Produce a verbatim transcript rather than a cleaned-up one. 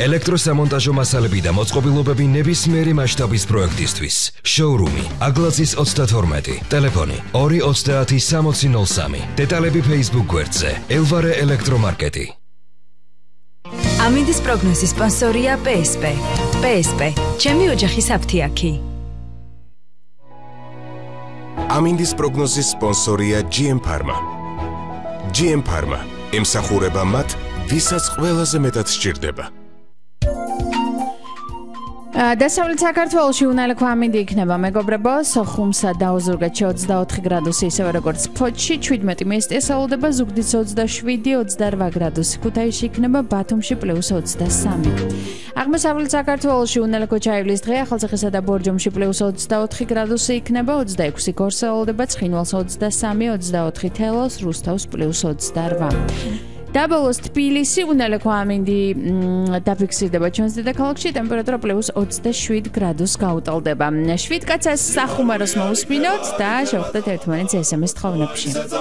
ელექტროსამონტაჟო მასალები და მოწყობილობები ნებისმიერი მასშტაბის პროექტისთვის. Showroom-ი, Aglacis ოცდათორმეტი, ტელეფონი ორი ოცდაათი სამოცი ნული სამი. დეტალები Facebook გვერდზე. Elvare ელექტრომარკეტი. ამინდის პროგნოზის სპონსორია P S P. P S P. ჩემი ოჯახის აფთიაქი. ამინდის პროგნოზის სპონსორია G M Pharma. G M Pharma ემსახურება მათ, ვისაც ყველაზე მეტად სჭირდება. დასავლეთ საქართველოში უნალექვა ამინდი იქნება მეგობრებო, სოხუმსა და ოზურგეთში ოცდაოთხი გრადუსი, ისევე როგორც ფოთში, შვიდმეტი მიესწესაულდება, ზუგდიდს ოცდაშვიდი, ოცდაორვა გრადუსი, ქუთაისში იქნება, ბათუმში პლუს ოცდასამი. აღმოსავლეთ საქართველოში უნალექვა ჩაივლის დღე, ახალციხესა და ბორჯომში პლუს ოცდაოთხი გრადუსი იქნება, ოცდაექვსი გორსაულდება, ცხინვალს ოცდასამი, ოცდაოთხი თელოს, რუსთავს პლუს ოცდაორვა. დაბოლოს თბილისი უნალექვა ამინდი დაფიქსირდება ჩვენს დედაქალაქში, ტემპერატურა პლუს ოცდაშვიდ გრადუსს გაუტოლდება. შვიდ კაცას სახუმაროს მოусმინოთ და შევხვდეთ ერთმანეთს ეს ემ ეს თხოვნებში.